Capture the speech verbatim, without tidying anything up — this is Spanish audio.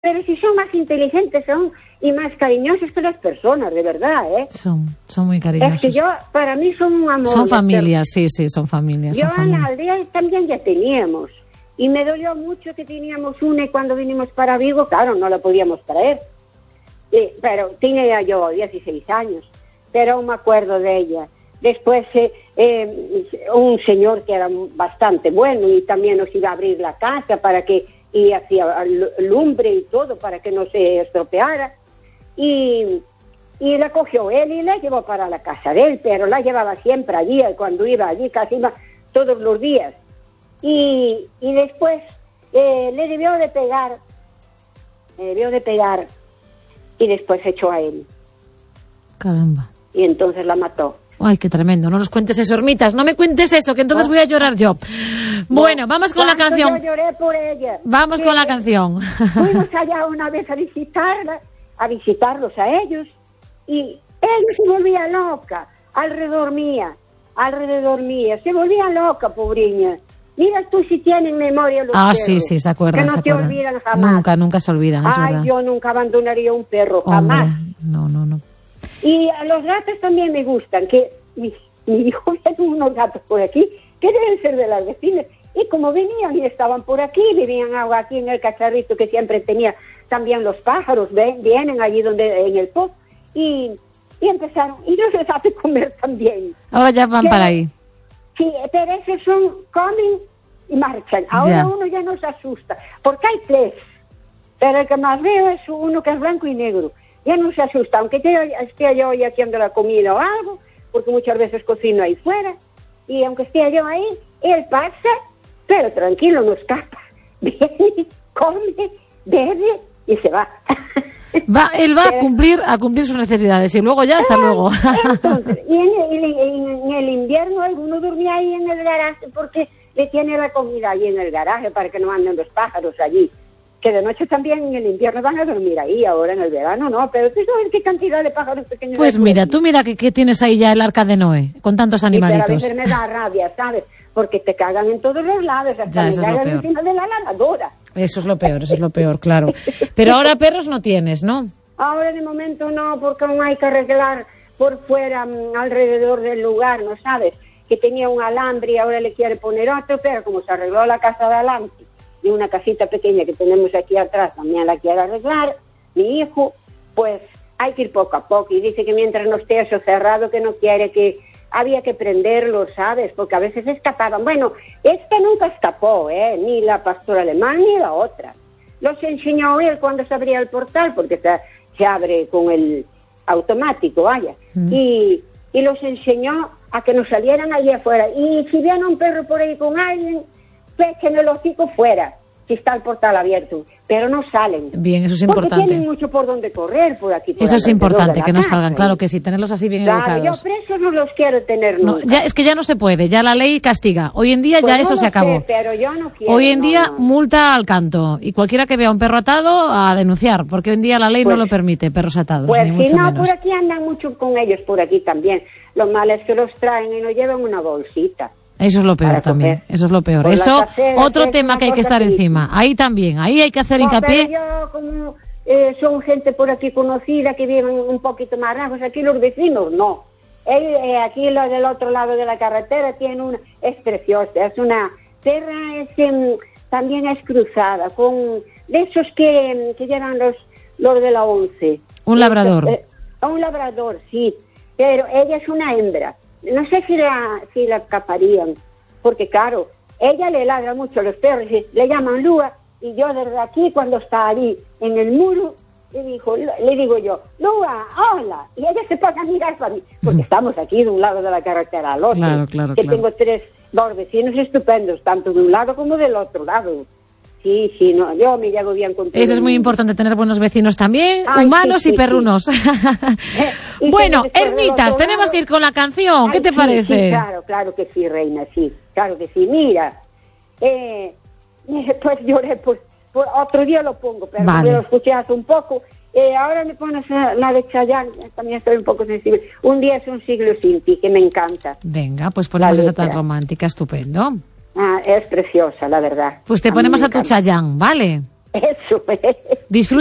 Pero si son más inteligentes son y más cariñosos que las personas, de verdad, ¿eh? Son, son muy cariñosos. Es que yo, para mí son un amor. Son familias, sí, sí, son familias. Yo son en familias. la aldea también ya teníamos. Y me dolió mucho que teníamos una y cuando vinimos para Vigo, claro, no la podíamos traer. Eh, pero tenía yo dieciséis años, pero aún me acuerdo de ella. Después eh, eh, un señor que era bastante bueno y también nos iba a abrir la casa para que, y hacía lumbre y todo para que no se estropeara. Y, y la cogió él y la llevó para la casa de él, pero la llevaba siempre allí, cuando iba allí casi más, todos los días. Y, y después eh, le debió de pegar, le debió de pegar y después echó a él. Caramba. Y entonces la mató. Ay, qué tremendo. No nos cuentes eso, Ermitas. No me cuentes eso, que entonces voy a llorar yo. Bueno, vamos con la canción. Yo lloré por ella. Vamos Sí, con la canción. Fuimos allá una vez a visitarla, a visitarlos a ellos, y ella se volvía loca, alrededor mía, alrededor mía, se volvía loca, pobriña. Mira tú si tienen memoria los Ah, perros, sí, sí, se acuerdan, que no se te acuerdan. olvidan jamás. Nunca, nunca se olvidan, es Ay, verdad. yo nunca abandonaría un perro, Hombre, jamás. no, no, no. Y a los gatos también me gustan, que mi, mi hijo tiene unos gatos por aquí, que deben ser de las vecinas. Y como venían y estaban por aquí, vivían agua aquí en el cacharrito que siempre tenía, también los pájaros ven, vienen allí donde en el pozo y, y empezaron, y yo les hace comer también. Ahora ya van Que- para ahí. Sí, pero esos son, comen y marchan. Ahora Ya. uno ya no se asusta, porque hay tres, pero el que más veo es uno que es blanco y negro. Ya no se asusta, aunque yo esté yo hoy haciendo la comida o algo, porque muchas veces cocino ahí fuera, y aunque esté yo ahí, él pasa, pero tranquilo, no escapa. Viene, come, bebe y se va. Va, él va a cumplir, a cumplir sus necesidades y luego ya hasta luego. Entonces, y en el, en- en el invierno alguno dormía ahí en el garaje porque le tiene la comida ahí en el garaje para que no anden los pájaros allí. Que de noche también en el invierno van a dormir ahí, ahora en el verano no, pero tú sabes qué cantidad de pájaros pequeños Pues hay por mira, aquí. tú mira que, que tienes ahí ya el arca de Noé, con tantos Sí, pero a animalitos. veces me da rabia, ¿sabes? Porque te cagan en todos los lados, hasta Ya, me eso es lo cagan peor. encima de la lavadora. Eso es lo peor, eso es lo peor, claro. Pero ahora perros no tienes, ¿no? Ahora de momento no, porque aún hay que arreglar por fuera, mm, alrededor del lugar, ¿no sabes? Que tenía un alambre y ahora le quiere poner otro, pero como se arregló la casa de adelante y una casita pequeña que tenemos aquí atrás también la quiere arreglar, mi hijo, pues hay que ir poco a poco. Y dice que mientras no esté eso cerrado, que no quiere que... Había que prenderlo, ¿sabes? Porque a veces escapaban. Bueno, este nunca escapó, ¿eh? Ni la pastora alemán ni la otra. Los enseñó él cuando se abría el portal, porque se, se abre con el automático, vaya. Mm. Y, y los enseñó a que no salieran allí afuera. Y si viene un perro por ahí con alguien, pues que no los hocico fuera, si está el portal abierto. Pero no salen. Bien, eso es Porque importante. tienen mucho por donde correr por aquí. por Eso es alrededor importante, de la que no casa, salgan, ¿eh? claro que sí, tenerlos así bien Claro, yo educados. presos no los quiero tener No, nunca. ya, es que ya no se puede, ya la ley castiga. Hoy en día Pues ya no eso lo se acabó. sé, pero yo no quiero, Hoy en no, día no. multa al canto y cualquiera que vea un perro atado a denunciar, porque hoy en día la ley Pues- no lo permite, perros atados, Pues ni si mucho no, menos. por aquí andan mucho con ellos, por aquí también. Lo malo es que los traen y nos llevan una bolsita. Eso es lo peor para también, coger. eso es lo peor. Por la Eso, casera, otro es tema una que hay que cosa estar feísima. encima. Ahí también, ahí hay que hacer No, hincapié. pero yo, como eh, son gente por aquí conocida, que viven un poquito más lejos, aquí los vecinos no. Ellos, eh, aquí los del otro lado de la carretera tienen una, es preciosa, es una tierra, es, em, también es cruzada, con de esos que, em, que llevan los, los de la once. Un labrador. Eh, eh, un labrador, sí, pero ella es una hembra. No sé si la, si la escaparían, porque claro, ella le ladra mucho a los perros, y le llaman Lua, y yo desde aquí, cuando está allí en el muro, le, dijo, le digo yo, Lua, hola, y ella se pone a mirar para mí, porque estamos aquí de un lado de la carretera al otro, Claro, claro, que claro. tengo tres, dos vecinos estupendos, tanto de un lado como del otro lado. Sí, sí, no, yo me llevo bien con todo Eso es el muy mundo. importante, tener buenos vecinos también, Ay, humanos sí, y sí, perrunos. Y Bueno, que después del Ermitas, otro tenemos lado- que ir con la canción, ¿qué Ay, te sí, parece? Sí, claro, claro que sí, reina, sí, claro que sí. Mira, eh, pues lloré, pues, pues otro día lo pongo, pero Vale. yo lo escuché hace un poco. Eh, ahora me pones la la de Chayanne, también estoy un poco sensible. Un día es un siglo sin ti, que me encanta. Venga, pues ponemos La esa tan letra. romántica, estupendo. Ah, es preciosa, la verdad. Pues te mí ponemos me a tu encanta. Chayanne, ¿vale? Eso. Disfruta